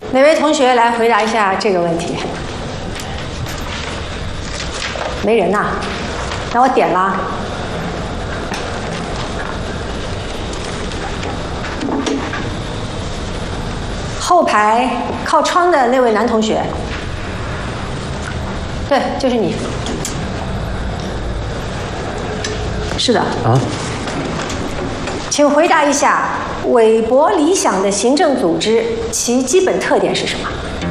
哪位同学来回答一下这个问题？没人呐，那我点了。后排靠窗的那位男同学，对，就是你。是的。啊。请回答一下，韦伯理想的行政组织其基本特点是什么？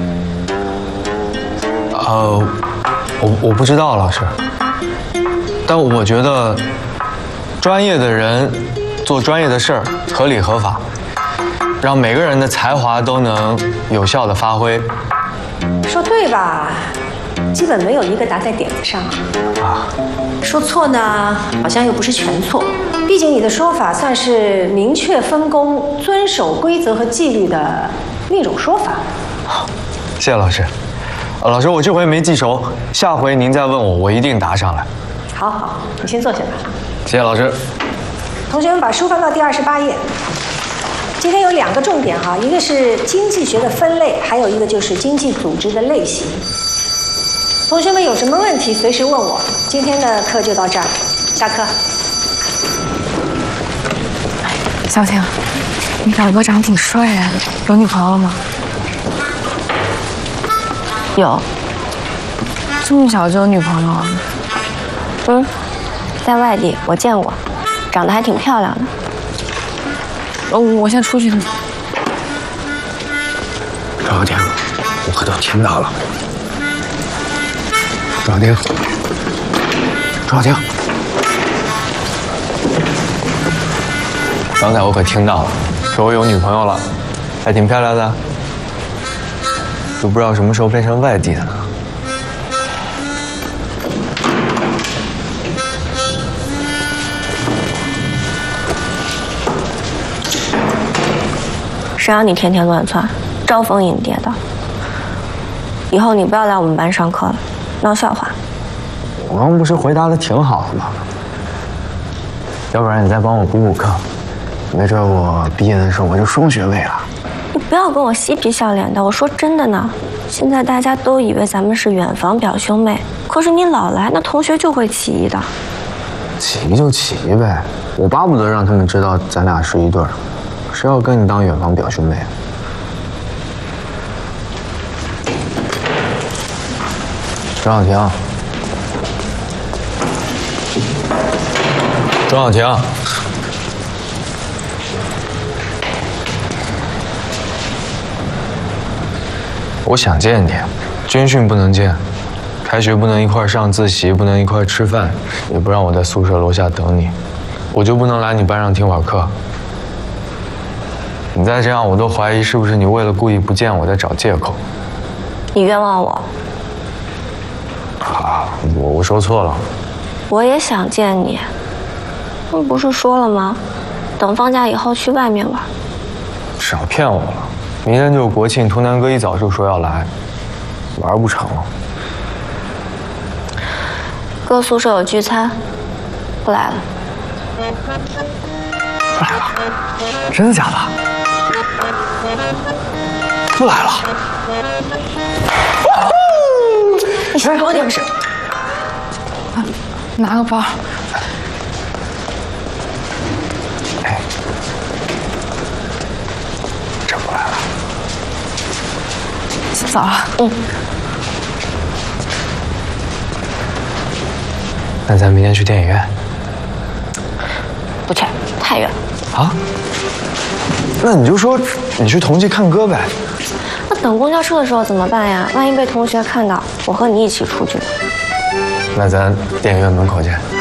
我不知道，老师。但我觉得，专业的人做专业的事儿，合理合法，让每个人的才华都能有效的发挥。 说对吧？基本没有一个答在点子上。啊。说错呢，好像又不是全错。毕竟你的说法算是明确分工、遵守规则和纪律的另一种说法。 好，谢谢老师。老师，我这回没记熟，下回您再问我，我一定答上来。 好好，你先坐下吧。 谢谢老师。 同学们把书翻到第28页。今天有2个重点哈，一个是经济学的分类，还有一个就是经济组织的类型。同学们有什么问题随时问我。今天的课就到这儿，下课。 小婷，你表哥长得挺帅呀，有女朋友了吗？ 有。 这么小就有女朋友了？ 嗯，在外地我见过，长得还挺漂亮的。 我先出去。 张小婷，我可都听到了。张小婷，张小婷， 刚才我可听到了，说我有女朋友了，还挺漂亮的，都不知道什么时候变成外地的了。 谁让你天天乱窜，招蜂引蝶的？以后你不要来我们班上课了，闹笑话。 我刚不是回答的挺好的吗？要不然你再帮我补课，没准我毕业的时候我就双学位了。 你不要跟我嬉皮笑脸的，我说真的呢。现在大家都以为咱们是远房表兄妹，可是你老来，那同学就会起疑的。 起疑就起疑呗，我巴不得让他们知道咱俩是一对儿。谁要跟你当远房表兄妹啊？张小婷，张小婷，我想见你，军训不能见，开学不能一块上自习，不能一块吃饭，也不让我在宿舍楼下等你，我就不能来你班上听会儿课。你再这样，我都怀疑是不是你为了故意不见我在找借口。 你冤枉我。 啊，我说错了。 我也想见你，不是说了吗？等放假以后去外面玩。 少骗我了！明天就是国庆，图南哥一早就说要来，玩不成了。 哥宿舍有聚餐，不来了。 不来了？真的假的？不来了。 你说点什么？ 拿个包。 哎，真不来了。 走了。 嗯。 那咱明天去电影院？ 不去，太远。 啊？那你就说你去同济看歌呗。 那等公交车的时候怎么办呀？万一被同学看到，我和你一起出去。 那咱电影院门口见。